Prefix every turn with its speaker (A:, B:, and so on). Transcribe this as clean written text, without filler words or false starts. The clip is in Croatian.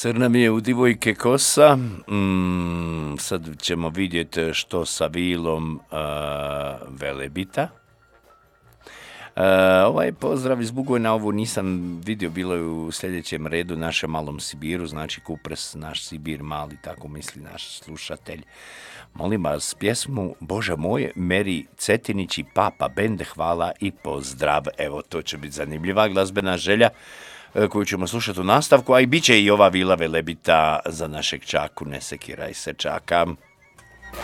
A: Crna mi je u divojke kosa. Sad ćemo vidjeti što sa vilom Velebita. Ovaj pozdrav iz Bugojna, ovo nisam vidio, bilo je u sljedećem redu našem Malom Sibiru, znači Kupres, naš Sibir mali, tako misli naš slušatelj. Molim vas, pjesmu Bože moj, Meri Cetinić i Papa Bend, hvala i pozdrav. Evo, to će biti zanimljiva glazbena želja koju ćemo slušati u nastavku, a i bit će i ova vila Velebita za našeg Čaku, ne sekiraj se Čaka.